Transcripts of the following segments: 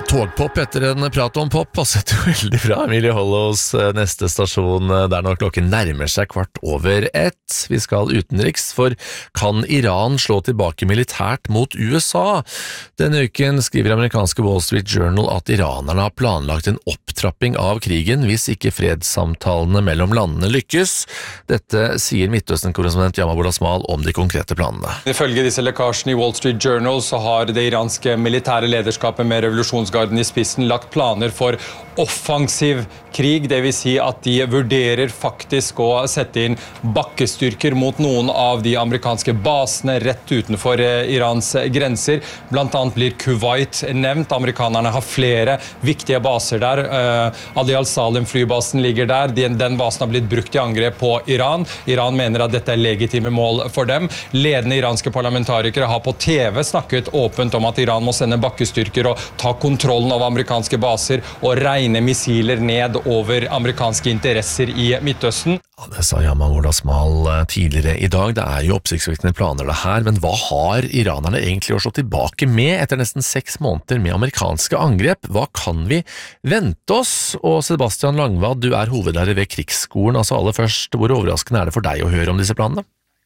Togpop etter en prat om pop passet jo veldig bra. Emilie Hollows neste stasjon der når klokken nærmer seg 1:15. Vi skal utenriks, for kan Iran slå tilbake militært mot USA? Denne uken skriver amerikanske Wall Street Journal at iranerne har planlagt en opptrapping av krigen hvis ikke fredssamtalene mellom landene lykkes. Dette sier Midtøsten-korrespondent Yamabul Asmal om de konkrete planene. Ifølge disse lekkasjene i Wall Street Journal så har det iranske militære lederskapet med revolusjonsgarden i spissen lagt planer for offensiv krig, det vil si at de vurderer faktisk å sette inn bakkestyrker mot noen av de amerikanske basene rett utenfor Irans grenser. Blant annet blir Kuwait nevnt. Amerikanerne har flere viktige baser der. Ali al-Salim flybasen ligger der. Den basen har blitt brukt i angrep på Iran. Iran mener at dette er legitime mål for dem. Ledende iranske parlamentarikere har på TV snakket åpent om at Iran må sende bakkestyrker og ta kontrollen av amerikanske baser og regne missiler ned over amerikanske interesser i Midtøsten. Ja, det sa Yamabul Asmal tidligere i dag. Det er jo oppsiktsvekkende planer det her, men hva har iranerne egentlig å slå tilbake med etter nesten 6 måneder med amerikanske angrep? Hva kan vi vente oss? Og Sebastian Langvad, du er hovedlærer ved Krigsskolen. Altså aller først, hvor overraskende er det for deg å høre om disse planene?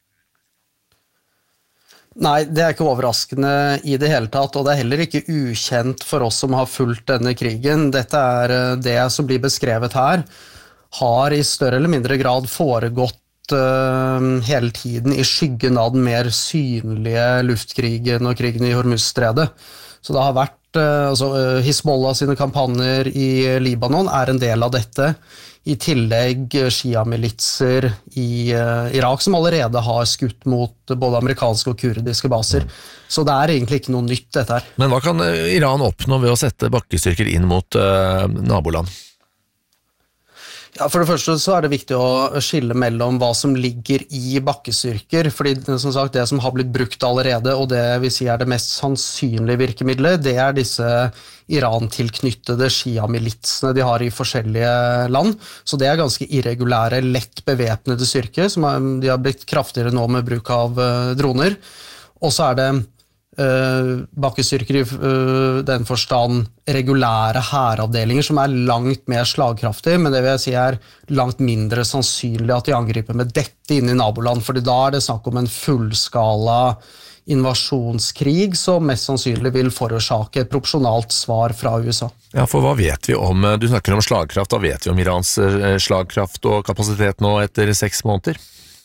Nei, det er ikke overraskende i det hele tatt, og det er heller ikke ukjent for oss som har fulgt denne krigen. Dette er det som blir beskrevet her, har i større eller mindre grad foregått hele tiden i skyggen av den mer synlige luftkrigen og krigen i Hormuzstredet. Så det har vært, Hizbollah sine kampanjer i Libanon er en del av dette. I tillegg Shia-militser i Irak som allerede har skutt mot både amerikanske og kurdiske baser. Så det er egentlig ikke noe nytt dette her. Men hva kan Iran oppnå ved å sette bakkestyrker inn mot naboland? Ja, for det første så er det viktig å skille mellom hva som ligger i bakkestyrker, fordi som sagt, det som har blitt brukt allerede, og det vil si er det mest sannsynlige virkemidlet, det er disse Iran-tilknyttede Shia-militsene de har i forskjellige land. Så det er ganske irregulære, lett bevæpnede styrker, de har blitt kraftigere nå med bruk av droner. Og så er det bakkestyrker i den forstand regulære hæravdelinger som er langt mer slagkraftige, men det vil jeg si er langt mindre sannsynlig at de angriper med dette inn i naboland, fordi da er det snakk om en fullskala invasjonskrig som mest sannsynlig vil forårsake et proporsjonalt svar fra USA. Ja, for hva vet vi om, du snakker om slagkraft, hva vet vi om Irans slagkraft og kapasitet nå etter 6 måneder?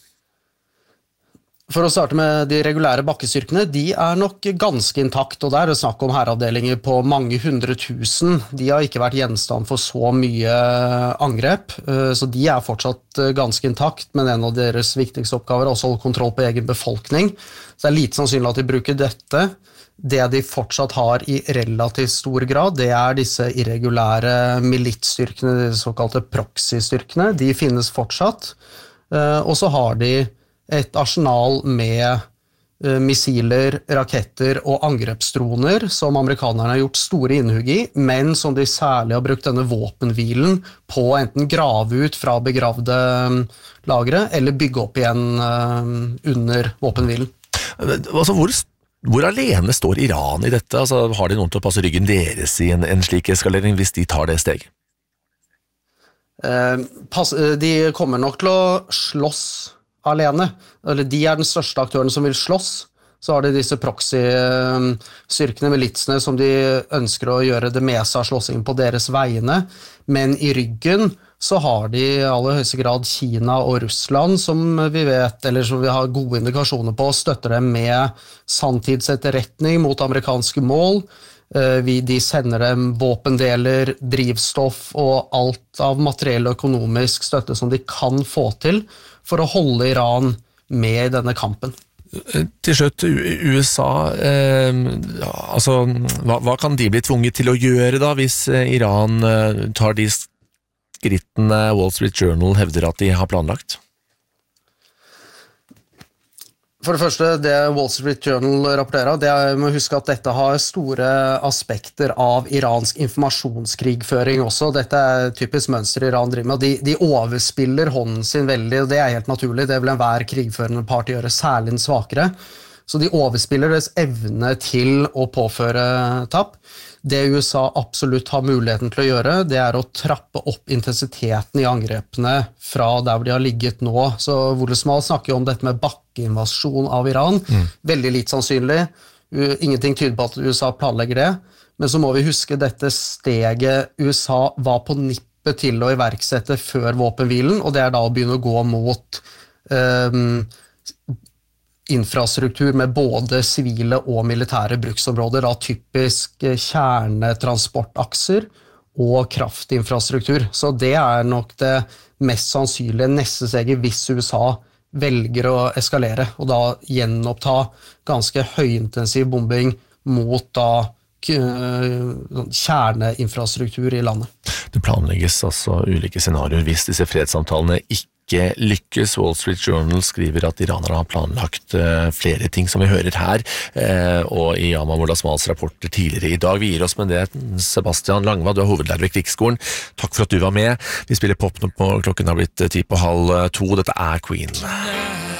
For å starte med de regulære bakkestyrkene, de er nok ganske intakt, og der er det snakk om hæravdelinger på mange 100 000. De har ikke vært gjenstand for så mye angrep, så de er fortsatt ganske intakt, men en av deres viktigste oppgaver er også å holde kontroll på egen befolkning. Så det er lite sannsynlig at de bruker dette. Det de fortsatt har i relativt stor grad, det er disse irregulære militsstyrkene, de såkalte proxy-styrkene. De finnes fortsatt, og så har de et arsenal med missiler, raketter og angrepsdroner som amerikanerne har gjort store innhugg i, men som de særlig har brukt denne våpenhvilen på å enten grave ut fra begravde lagre eller bygge opp igjen under våpenhvilen. Altså, hvor alene står Iran i dette? Altså, har de noen til å passe ryggen deres i en slik eskalering hvis de tar det steg? De kommer nok til å slåss alene, eller de er den største aktøren som vil slåss, så har de disse proxy-styrkene, militsene, som de ønsker å gjøre det meste av slåssingen på deres vegne, men i ryggen så har de i aller høyeste grad Kina og Russland, som vi vet, eller som vi har gode indikasjoner på, støtter dem med sanntidsetterretning mot amerikanske mål. De sender dem våpendeler, drivstoff og alt av materiell og økonomisk støtte som de kan få til for å holde Iran med i denne kampen. Til slutt, USA, hva kan de bli tvunget til å gjøre da, hvis Iran tar de skrittene Wall Street Journal hevder at de har planlagt? For det første, det Wall Street Journal rapporterer, det er, må huske at dette har store aspekter av iransk informasjonskrigføring også. Dette er typisk mønster Iran driver med. De overspiller hånden sin veldig, og det er helt naturlig. Det vil enhver krigførende part gjøre, særlig den svakere. Så de overspiller deres evne til å påføre tapp. Det USA absolutt har muligheten til å gjøre, det å trappe opp intensiteten i angrepene fra der hvor de har ligget nå. Så Wollesmal snakker jo om dette med bakkeinvasjon av Iran. Veldig litt sannsynlig. Ingenting tyder på at USA planlegger det. Men så må vi huske dette steget USA var på nippet til å iverksette før våpenhvilen, og det da å begynne å gå mot infrastruktur med både sivile og militære bruksområder, da typisk kjernetransportakser og kraftinfrastruktur. Så det nok det mest sannsynlige neste steget hvis USA velger å eskalere, og da gjenoppta ganske høyintensiv bombing mot da kjerneinfrastruktur i landet. Det planlegges altså ulike scenarioer hvis disse fredssamtalene ikke lykkes. Wall Street Journal skriver at iranerne har planlagt flere ting som vi hører her, og i Yama Wollesmals rapporter tidligere i dag. Vi gir oss med det. Sebastian Langva, du er hovedlærer ved Krigsskolen. Takk for at du var med. Vi spiller pop nå på klokken har blitt 1:10. Dette Queen.